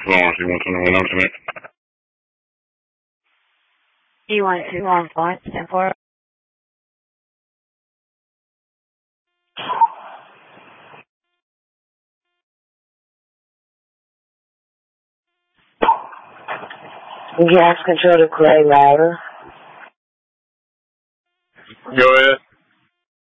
Florence, you want to know what I'm saying? You want to on Florence and for gas control to Clay Ladder. Go ahead.